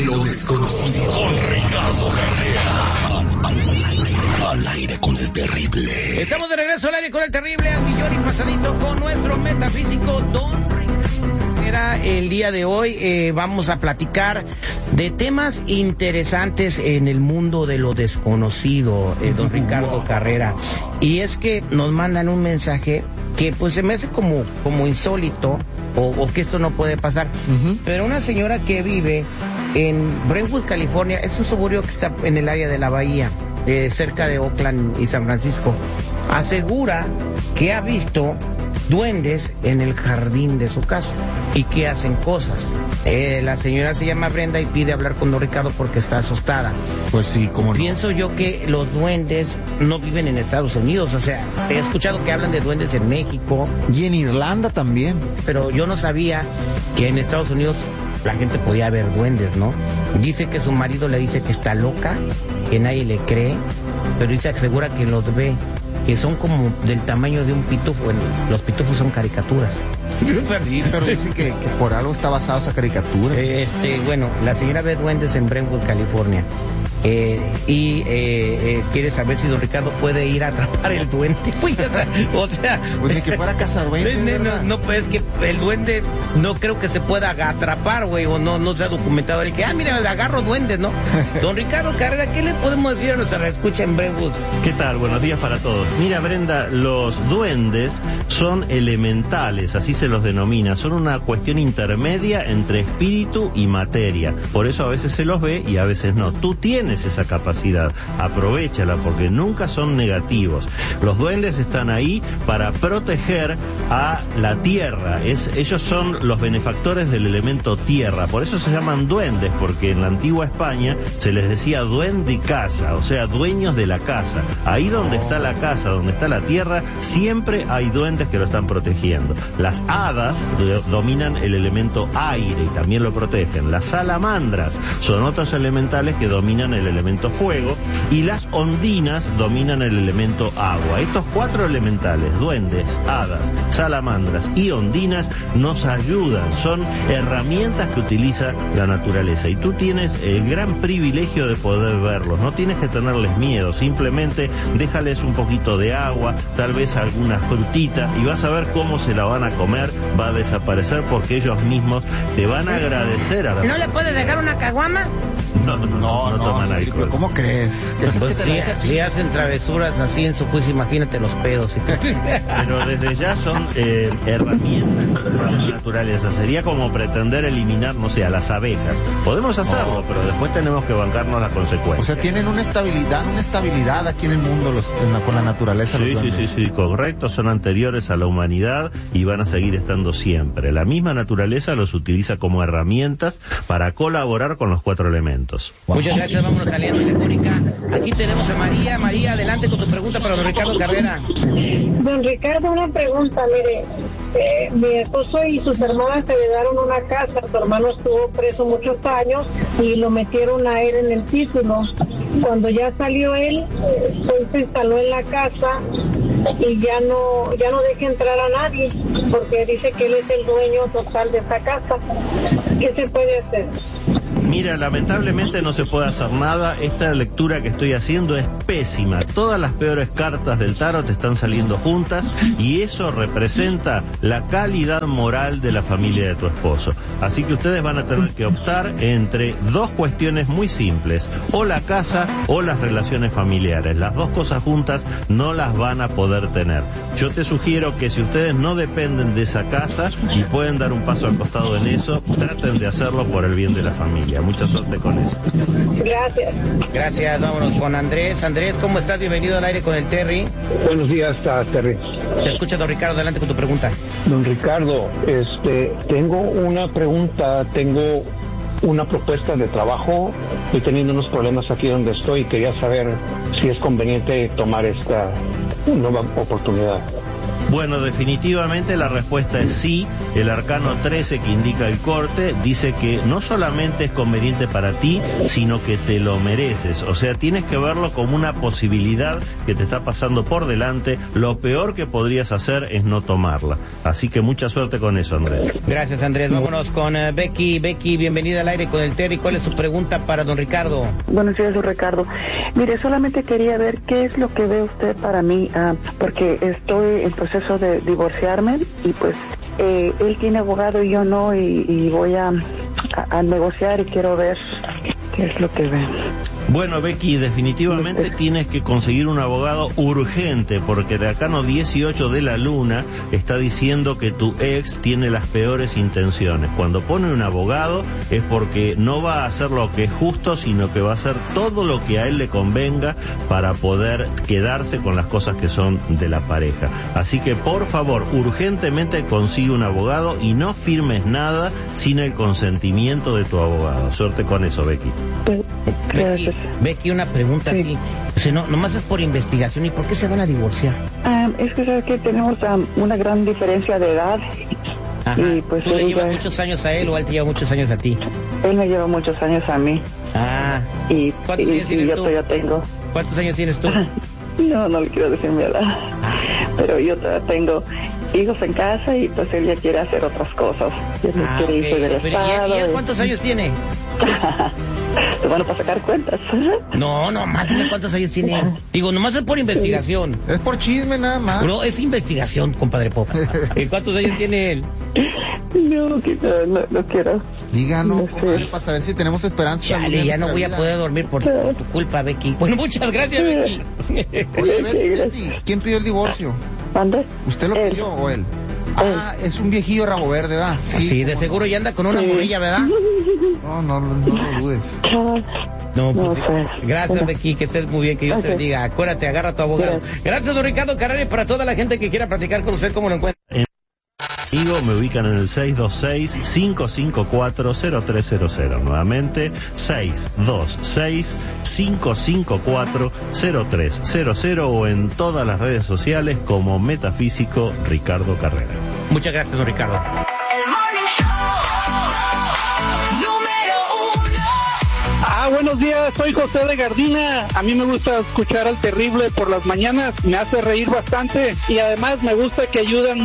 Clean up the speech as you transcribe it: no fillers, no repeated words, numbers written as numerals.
Lo desconocido con Ricardo Carrera. Al aire con el terrible. Estamos de regreso al aire con el terrible, al millón y pasadito, con nuestro metafísico Don Ricardo Carrera. El día de hoy vamos a platicar de temas interesantes en el mundo de lo desconocido, Don Ricardo Carrera. Y es que nos mandan un mensaje que pues se me hace como insólito, o que esto no puede pasar. Pero una señora que vive en Brentwood, California, es un suburbio que está en el área de la bahía, cerca de Oakland y San Francisco, asegura que ha visto duendes en el jardín de su casa y que hacen cosas. La señora se llama Brenda y pide hablar con Don Ricardo porque está asustada. Pues sí, como no. Pienso yo que los duendes no viven en Estados Unidos, o sea, he escuchado que hablan de duendes en México. Y en Irlanda también. Pero yo no sabía que en Estados Unidos la gente podía ver duendes, ¿no? Dice que su marido le dice que está loca, que nadie le cree, pero dice, asegura que los ve, que son como del tamaño de un pitufo. Bueno, los pitufos son caricaturas. Pero dice que por algo está basada esa caricatura. Bueno, la señora ve duendes en Brentwood, California. Quiere saber si Don Ricardo puede ir a atrapar el duende. O sea, pues ni que fuera cazaduendes. No, pues es que el duende no creo que se pueda atrapar, güey, o no se ha documentado el que, mira, agarro duendes, ¿no? Don Ricardo Carrera, ¿qué le podemos decir a nuestra escucha en Brentwood? ¿Qué tal? Buenos días para todos. Mira, Brenda, los duendes son elementales, así se los denomina. Son una cuestión intermedia entre espíritu y materia. Por eso a veces se los ve y a veces no. Tú tienes esa capacidad, aprovéchala porque nunca son negativos. Los duendes están ahí para proteger a la tierra. Ellos son los benefactores del elemento tierra. Por eso se llaman duendes, porque en la antigua España se les decía duendi casa, o sea, dueños de la casa. Ahí donde está la casa, donde está la tierra, siempre hay duendes que lo están protegiendo. Las hadas dominan el elemento aire y también lo protegen. Las salamandras son otros elementales que dominan el elemento fuego, y las ondinas dominan el elemento agua. Estos cuatro elementales, duendes, hadas, salamandras y ondinas, nos ayudan, son herramientas que utiliza la naturaleza, y tú tienes el gran privilegio de poder verlos. No tienes que tenerles miedo, simplemente déjales un poquito de agua, tal vez alguna frutita, y vas a ver cómo se la van a comer, va a desaparecer porque ellos mismos te van a agradecer a la ¿No le puedes dejar una caguama? No toman alcohol. Pero ¿cómo crees? Pues si hacen travesuras así en su juicio, imagínate los pedos. Pero desde ya son herramientas para la naturaleza. Sería como pretender eliminar, no sé, a las abejas. Podemos hacerlo, pero después tenemos que bancarnos las consecuencias. O sea, tienen una estabilidad aquí en el mundo con la naturaleza. Sí, correcto. Son anteriores a la humanidad y van a seguir estando siempre. La misma naturaleza los utiliza como herramientas para colaborar con los cuatro elementos. Muchas gracias, vámonos a la línea telefónica. Aquí tenemos a María. María, adelante con tu pregunta para Don Ricardo Carrera. Don Ricardo, una pregunta, mire, mi esposo y sus hermanas heredaron una casa, su hermano estuvo preso muchos años y lo metieron a él en el título. Cuando ya salió él, pues se instaló en la casa y ya no deja entrar a nadie porque dice que él es el dueño total de esta casa. ¿Qué se puede hacer? Mira, lamentablemente no se puede hacer nada. Esta lectura que estoy haciendo es pésima. Todas las peores cartas del tarot están saliendo juntas y eso representa la calidad moral de la familia de tu esposo. Así que ustedes van a tener que optar entre dos cuestiones muy simples: o la casa o las relaciones familiares. Las dos cosas juntas no las van a poder tener. Yo te sugiero que si ustedes no dependen de esa casa y pueden dar un paso al costado en eso, traten de hacerlo por el bien de la familia. Mucha suerte con eso. Gracias. Gracias, vámonos con Andrés. Andrés, ¿cómo estás? Bienvenido al aire con el Terry. Buenos días, Terry. Te escucha Don Ricardo, adelante con tu pregunta. Don Ricardo, tengo una pregunta, tengo una propuesta de trabajo, estoy teniendo unos problemas aquí donde estoy y quería saber si es conveniente tomar esta nueva oportunidad. Bueno, definitivamente la respuesta es sí. El arcano 13, que indica el corte, dice que no solamente es conveniente para ti, sino que te lo mereces. O sea, tienes que verlo como una posibilidad que te está pasando por delante. Lo peor que podrías hacer es no tomarla. Así que mucha suerte con eso, Andrés. Gracias, Andrés. Vámonos con Becky. Becky, bienvenida al aire con el Terry. ¿Cuál es su pregunta para don Ricardo? Buenos días, don Ricardo. Mire, solamente quería ver qué es lo que ve usted para mí, porque estoy en proceso de divorciarme y pues él tiene abogado y yo no, y voy a negociar y quiero ver qué es lo que ve. Bueno, Becky, definitivamente tienes que conseguir un abogado urgente, porque el arcano 18 de la luna está diciendo que tu ex tiene las peores intenciones. Cuando pone un abogado es porque no va a hacer lo que es justo, sino que va a hacer todo lo que a él le convenga para poder quedarse con las cosas que son de la pareja. Así que, por favor, urgentemente consigue un abogado y no firmes nada sin el consentimiento de tu abogado. Suerte con eso, Becky. Gracias. Becky, una pregunta así. O sea, nomás es por investigación. ¿Y por qué se van a divorciar? Es que sabes que tenemos una gran diferencia de edad. Ajá. Y pues ¿Tú le llevas muchos años a él o él te lleva muchos años a ti? Él me lleva muchos años a mí. Ah. Y ¿Cuántos años tienes yo tú? todavía tengo. ¿Cuántos años tienes tú? No le quiero decir mi edad. Pero yo todavía tengo hijos en casa y pues él ya quiere hacer otras cosas. Ya quiere irse del Pero, estado. ¿y él cuántos años tiene? Bueno, para sacar cuentas. No, más de cuántos años tiene. Digo, nomás es por investigación. Es por chisme nada más. No, es investigación, compadre Pop. ¿Y cuántos años tiene él? No quiero. Díganos, No sé. para saber si tenemos esperanza. Chale, ya no voy a poder dormir por tu culpa, Becky. Bueno, muchas gracias, Becky. Oye, Betty, ¿quién pidió el divorcio? ¿Mande? ¿Usted lo pidió o él? Ah, es un viejillo rabo verde, ¿verdad? Sí, de seguro ya anda con una morrilla, ¿verdad? No lo dudes. No, pues, No sé. gracias, Becky, que estés muy bien, que Dios te bendiga. Acuérdate, agarra a tu abogado. Gracias, don Ricardo Carrera, y para toda la gente que quiera platicar con usted, ¿cómo lo encuentra? Me ubican en el 626-554-0300. Nuevamente, 626-554-0300 o en todas las redes sociales como Metafísico Ricardo Carrera. Muchas gracias, don Ricardo. Buenos días, soy José de Gardina. A mí me gusta escuchar al Terrible por las mañanas, me hace reír bastante y además me gusta que ayudan